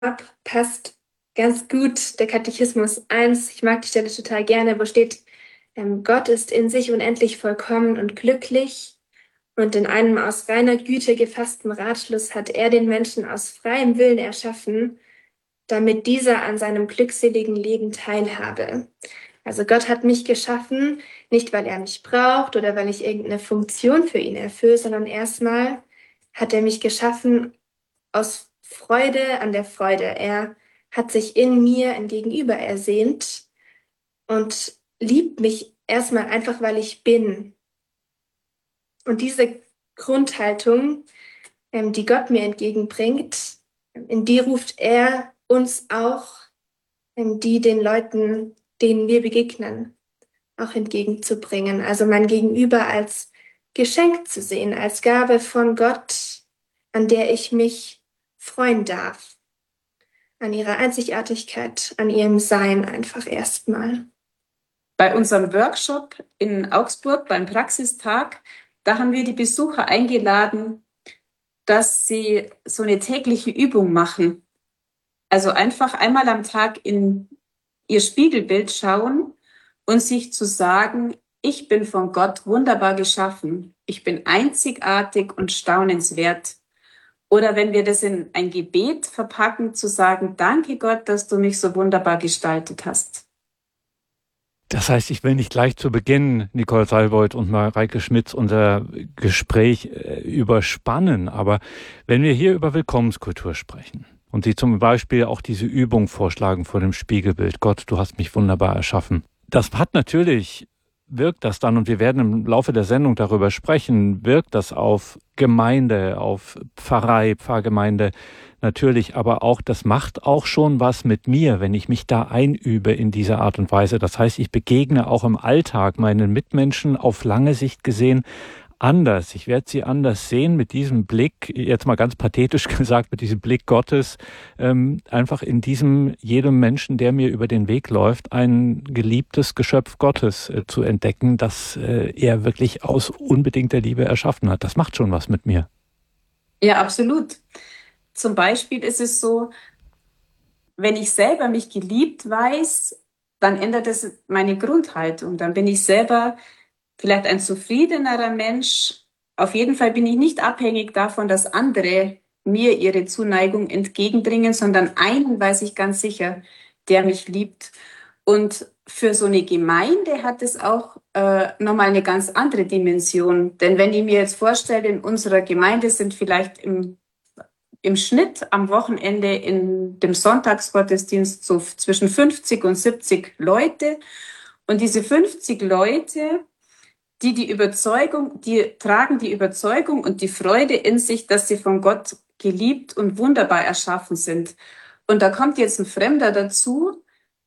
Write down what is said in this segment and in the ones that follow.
passt ganz gut der Katechismus 1. Ich mag die Stelle total gerne, wo steht, Gott ist in sich unendlich vollkommen und glücklich. Und in einem aus reiner Güte gefassten Ratschluss hat er den Menschen aus freiem Willen erschaffen, damit dieser an seinem glückseligen Leben teilhabe. Also Gott hat mich geschaffen, nicht weil er mich braucht oder weil ich irgendeine Funktion für ihn erfülle, sondern erstmal hat er mich geschaffen aus Freude an der Freude. Er hat sich in mir ein Gegenüber ersehnt und liebt mich erstmal einfach, weil ich bin. Und diese Grundhaltung, die Gott mir entgegenbringt, in die ruft er uns auch, die den Leuten, denen wir begegnen, auch entgegenzubringen. Also mein Gegenüber als Geschenk zu sehen, als Gabe von Gott, an der ich mich freuen darf. An ihrer Einzigartigkeit, an ihrem Sein einfach erstmal. Bei unserem Workshop in Augsburg beim Praxistag, da haben wir die Besucher eingeladen, dass sie so eine tägliche Übung machen. Also einfach einmal am Tag in ihr Spiegelbild schauen und sich zu sagen, ich bin von Gott wunderbar geschaffen. Ich bin einzigartig und staunenswert. Oder wenn wir das in ein Gebet verpacken, zu sagen, danke Gott, dass du mich so wunderbar gestaltet hast. Das heißt, ich will nicht gleich zu Beginn Nicole Seibold und Mareike Schmitz unser Gespräch überspannen, aber wenn wir hier über Willkommenskultur sprechen und Sie zum Beispiel auch diese Übung vorschlagen vor dem Spiegelbild, Gott, du hast mich wunderbar erschaffen. Das hat natürlich, wirkt das dann, und wir werden im Laufe der Sendung darüber sprechen, wirkt das auf Gemeinde, auf Pfarrei, Pfarrgemeinde, natürlich, aber auch, das macht auch schon was mit mir, wenn ich mich da einübe in dieser Art und Weise. Das heißt, ich begegne auch im Alltag meinen Mitmenschen auf lange Sicht gesehen anders. Ich werde sie anders sehen mit diesem Blick, jetzt mal ganz pathetisch gesagt, mit diesem Blick Gottes, einfach in diesem jedem Menschen, der mir über den Weg läuft, ein geliebtes Geschöpf Gottes zu entdecken, das er wirklich aus unbedingter Liebe erschaffen hat. Das macht schon was mit mir. Ja, absolut. Zum Beispiel ist es so, wenn ich selber mich geliebt weiß, dann ändert es meine Grundhaltung. Dann bin ich selber vielleicht ein zufriedenerer Mensch. Auf jeden Fall bin ich nicht abhängig davon, dass andere mir ihre Zuneigung entgegenbringen, sondern einen weiß ich ganz sicher, der mich liebt. Und für so eine Gemeinde hat es auch nochmal eine ganz andere Dimension. Denn wenn ich mir jetzt vorstelle, in unserer Gemeinde sind vielleicht im Schnitt am Wochenende in dem Sonntagsgottesdienst so zwischen 50 und 70 Leute. Und diese 50 Leute, die tragen die Überzeugung und die Freude in sich, dass sie von Gott geliebt und wunderbar erschaffen sind. Und da kommt jetzt ein Fremder dazu.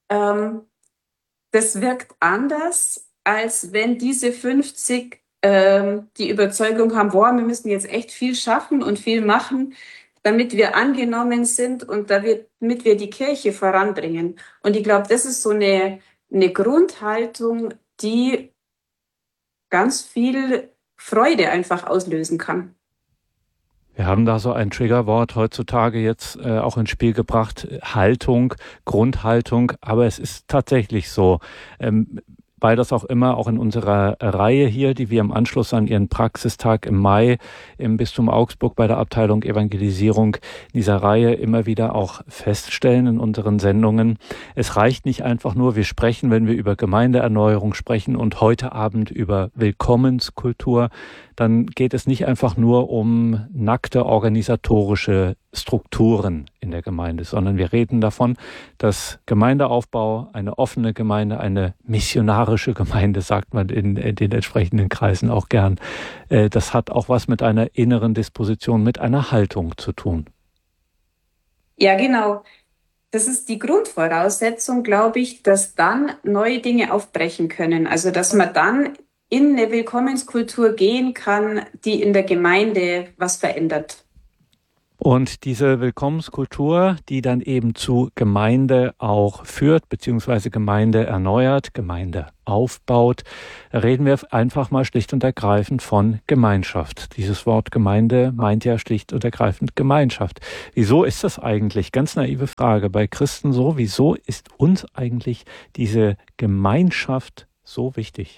Das wirkt anders, als wenn diese 50 die Überzeugung haben, boah, wir müssen jetzt echt viel schaffen und viel machen, damit wir angenommen sind und damit wir die Kirche voranbringen. Und ich glaube, das ist so eine Grundhaltung, die ganz viel Freude einfach auslösen kann. Wir haben da so ein Triggerwort heutzutage jetzt auch ins Spiel gebracht, Haltung, Grundhaltung, aber es ist tatsächlich so, weil das auch immer auch in unserer Reihe hier, die wir im Anschluss an Ihren Praxistag im Mai im Bistum Augsburg bei der Abteilung Evangelisierung dieser Reihe immer wieder auch feststellen in unseren Sendungen. Es reicht nicht einfach nur, wir sprechen, wenn wir über Gemeindeerneuerung sprechen und heute Abend über Willkommenskultur, dann geht es nicht einfach nur um nackte organisatorische Strukturen in der Gemeinde, sondern wir reden davon, dass Gemeindeaufbau, eine offene Gemeinde, eine missionarische Gemeinde, sagt man in den entsprechenden Kreisen auch gern, das hat auch was mit einer inneren Disposition, mit einer Haltung zu tun. Ja, genau. Das ist die Grundvoraussetzung, glaube ich, dass dann neue Dinge aufbrechen können. Also, dass man dann in eine Willkommenskultur gehen kann, die in der Gemeinde was verändert. Und diese Willkommenskultur, die dann eben zu Gemeinde auch führt, beziehungsweise Gemeinde erneuert, Gemeinde aufbaut, reden wir einfach mal schlicht und ergreifend von Gemeinschaft. Dieses Wort Gemeinde meint ja schlicht und ergreifend Gemeinschaft. Wieso ist das eigentlich? Ganz naive Frage bei Christen so. Wieso ist uns eigentlich diese Gemeinschaft so wichtig?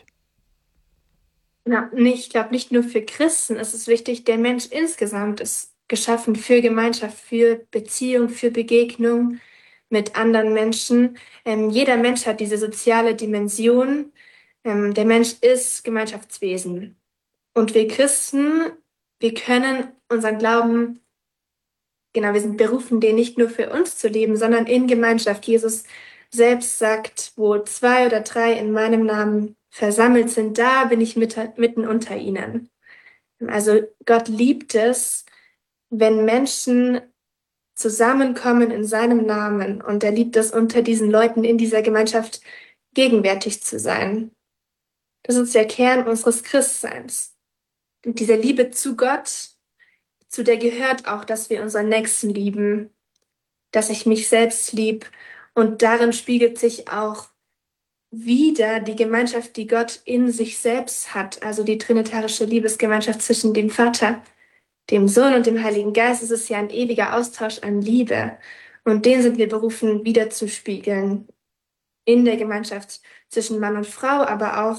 Ja, ich glaube, nicht nur für Christen ist es wichtig, der Mensch insgesamt ist geschaffen für Gemeinschaft, für Beziehung, für Begegnung mit anderen Menschen. Jeder Mensch hat diese soziale Dimension. Der Mensch ist Gemeinschaftswesen. Und wir Christen, wir können unseren Glauben, genau, wir sind berufen, den nicht nur für uns zu leben, sondern in Gemeinschaft. Jesus selbst sagt, wo 2 oder 3 in meinem Namen versammelt sind, da bin ich mitten unter ihnen. Also Gott liebt es, wenn Menschen zusammenkommen in seinem Namen, und er liebt es, unter diesen Leuten in dieser Gemeinschaft gegenwärtig zu sein. Das ist der Kern unseres Christseins. Und diese Liebe zu Gott, zu der gehört auch, dass wir unseren Nächsten lieben, dass ich mich selbst lieb, und darin spiegelt sich auch wieder die Gemeinschaft, die Gott in sich selbst hat, also die trinitarische Liebesgemeinschaft zwischen dem Vater, dem Sohn und dem Heiligen Geist. Es ist ja ein ewiger Austausch an Liebe, und den sind wir berufen, wiederzuspiegeln in der Gemeinschaft zwischen Mann und Frau, aber auch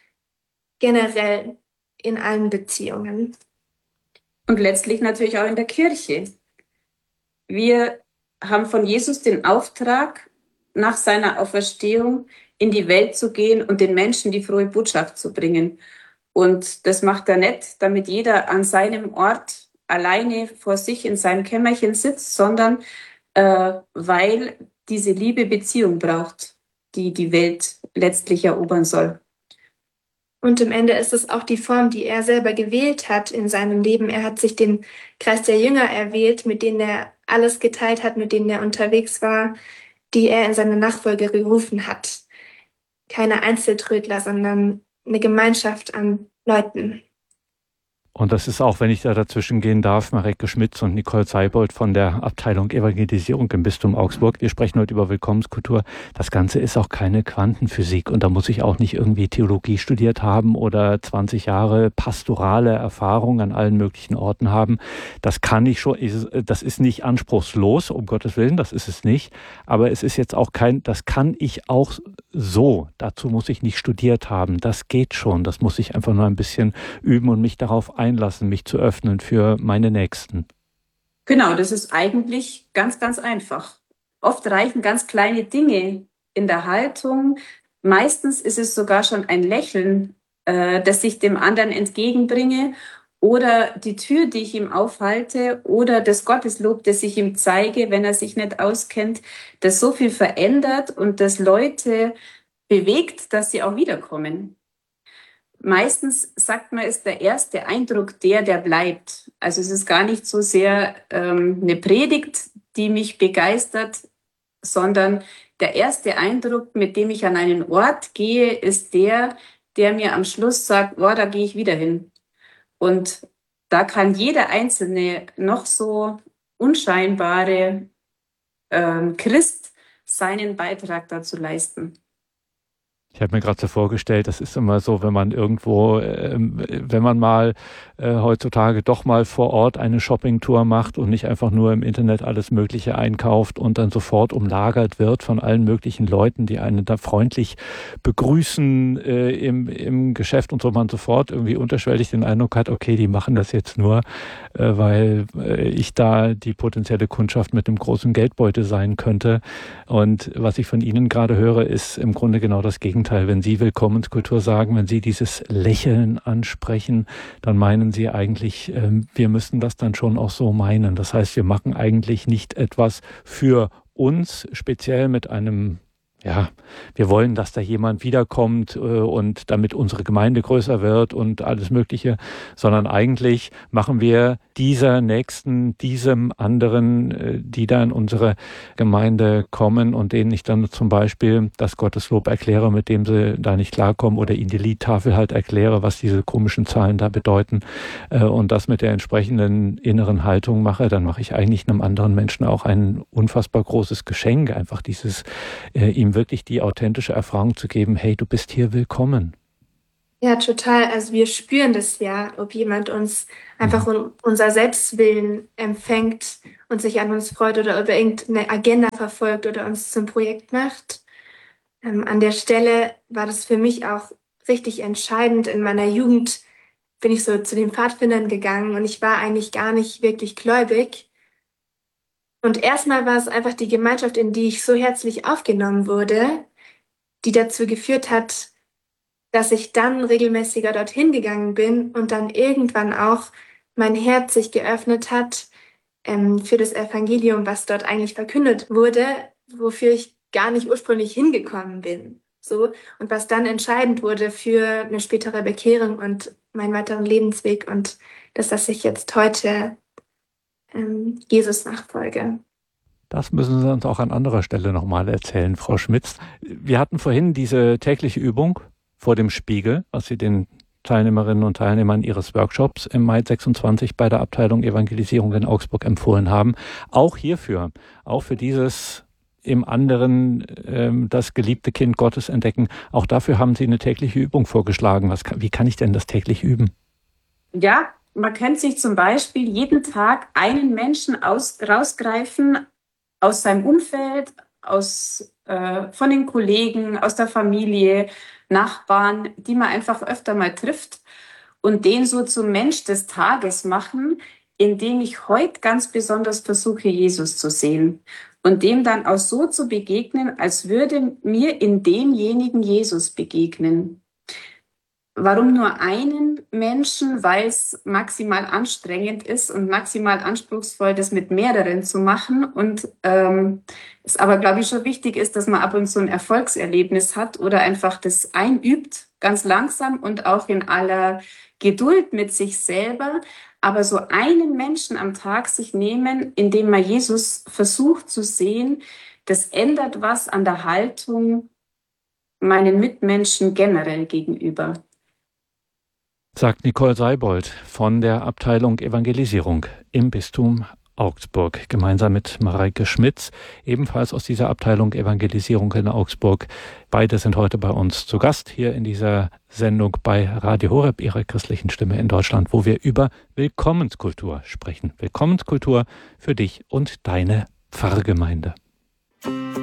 generell in allen Beziehungen. Und letztlich natürlich auch in der Kirche. Wir haben von Jesus den Auftrag, nach seiner Auferstehung in die Welt zu gehen und den Menschen die frohe Botschaft zu bringen. Und das macht er nicht, damit jeder an seinem Ort alleine vor sich in seinem Kämmerchen sitzt, sondern weil diese Liebe Beziehung braucht, die die Welt letztlich erobern soll. Und im Ende ist es auch die Form, die er selber gewählt hat in seinem Leben. Er hat sich den Kreis der Jünger erwählt, mit denen er alles geteilt hat, mit denen er unterwegs war, die er in seine Nachfolge gerufen hat. Keine Einzeltrödler, sondern eine Gemeinschaft an Leuten. Und das ist auch, wenn ich da dazwischen gehen darf, Mareike Schmitz und Nicole Seibold von der Abteilung Evangelisierung im Bistum Augsburg. Wir sprechen heute über Willkommenskultur. Das Ganze ist auch keine Quantenphysik, und da muss ich auch nicht irgendwie Theologie studiert haben oder 20 Jahre pastorale Erfahrung an allen möglichen Orten haben. Das kann ich schon, das ist nicht anspruchslos, um Gottes Willen, das ist es nicht. Aber es ist jetzt auch das kann ich auch so. Dazu muss ich nicht studiert haben. Das geht schon. Das muss ich einfach nur ein bisschen üben und mich darauf einlassen, mich zu öffnen für meine Nächsten. Genau, das ist eigentlich ganz, ganz einfach. Oft reichen ganz kleine Dinge in der Haltung. Meistens ist es sogar schon ein Lächeln, das ich dem anderen entgegenbringe, oder die Tür, die ich ihm aufhalte, oder das Gotteslob, das ich ihm zeige, wenn er sich nicht auskennt, das so viel verändert und das Leute bewegt, dass sie auch wiederkommen. Meistens sagt man, ist der erste Eindruck der bleibt. Also es ist gar nicht so sehr eine Predigt, die mich begeistert, sondern der erste Eindruck, mit dem ich an einen Ort gehe, ist der mir am Schluss sagt, oh, da gehe ich wieder hin. Und da kann jeder Einzelne, noch so unscheinbare Christ, seinen Beitrag dazu leisten. Ich habe mir gerade so vorgestellt, das ist immer so, wenn man irgendwo, wenn man mal heutzutage doch mal vor Ort eine Shoppingtour macht und nicht einfach nur im Internet alles Mögliche einkauft und dann sofort umlagert wird von allen möglichen Leuten, die einen da freundlich begrüßen im Geschäft, und so man sofort irgendwie unterschwellig den Eindruck hat, okay, die machen das jetzt nur, weil ich da die potenzielle Kundschaft mit einem großen Geldbeutel sein könnte. Und was ich von Ihnen gerade höre, ist im Grunde genau das Gegenteil. Wenn Sie Willkommenskultur sagen, wenn Sie dieses Lächeln ansprechen, dann meinen Sie eigentlich, wir müssen das dann schon auch so meinen. Das heißt, wir machen eigentlich nicht etwas für uns, speziell mit einem ja, wir wollen, dass da jemand wiederkommt und damit unsere Gemeinde größer wird und alles Mögliche, sondern eigentlich machen wir dieser Nächsten, diesem anderen, die da in unsere Gemeinde kommen und denen ich dann zum Beispiel das Gotteslob erkläre, mit dem sie da nicht klarkommen, oder ihnen die Liedtafel halt erkläre, was diese komischen Zahlen da bedeuten, und das mit der entsprechenden inneren Haltung mache, dann mache ich eigentlich einem anderen Menschen auch ein unfassbar großes Geschenk, einfach dieses ihm wirklich die authentische Erfahrung zu geben, hey, du bist hier willkommen. Ja, total. Also wir spüren das ja, ob jemand uns einfach um unser Selbstwillen empfängt und sich an uns freut oder ob er irgendeine Agenda verfolgt oder uns zum Projekt macht. An der Stelle war das für mich auch richtig entscheidend. In meiner Jugend bin ich so zu den Pfadfindern gegangen und ich war eigentlich gar nicht wirklich gläubig. Und erstmal war es einfach die Gemeinschaft, in die ich so herzlich aufgenommen wurde, die dazu geführt hat, dass ich dann regelmäßiger dorthin gegangen bin und dann irgendwann auch mein Herz sich geöffnet hat für das Evangelium, was dort eigentlich verkündet wurde, wofür ich gar nicht ursprünglich hingekommen bin. So, und was dann entscheidend wurde für eine spätere Bekehrung und meinen weiteren Lebensweg und dass ich jetzt heute Jesus nachfolge. Das müssen Sie uns auch an anderer Stelle nochmal erzählen, Frau Schmitz. Wir hatten vorhin diese tägliche Übung vor dem Spiegel, was Sie den Teilnehmerinnen und Teilnehmern Ihres Workshops im Mai 26 bei der Abteilung Evangelisierung in Augsburg empfohlen haben. Auch hierfür, auch für dieses im anderen das geliebte Kind Gottes entdecken, auch dafür haben Sie eine tägliche Übung vorgeschlagen. Wie kann ich denn das täglich üben? Ja, man kann sich zum Beispiel jeden Tag einen Menschen rausgreifen aus seinem Umfeld, von den Kollegen, aus der Familie, Nachbarn, die man einfach öfter mal trifft und den so zum Mensch des Tages machen, indem ich heute ganz besonders versuche, Jesus zu sehen und dem dann auch so zu begegnen, als würde mir in demjenigen Jesus begegnen. Warum nur einen Menschen? Weil es maximal anstrengend ist und maximal anspruchsvoll, das mit mehreren zu machen. Und es aber, glaube ich, schon wichtig ist, dass man ab und zu ein Erfolgserlebnis hat oder einfach das einübt, ganz langsam und auch in aller Geduld mit sich selber. Aber so einen Menschen am Tag sich nehmen, indem man Jesus versucht zu sehen, das ändert was an der Haltung meinen Mitmenschen generell gegenüber. Sagt Nicole Seibold von der Abteilung Evangelisierung im Bistum Augsburg, gemeinsam mit Mareike Schmitz, ebenfalls aus dieser Abteilung Evangelisierung in Augsburg. Beide sind heute bei uns zu Gast hier in dieser Sendung bei Radio Horeb, ihrer christlichen Stimme in Deutschland, wo wir über Willkommenskultur sprechen. Willkommenskultur für dich und deine Pfarrgemeinde.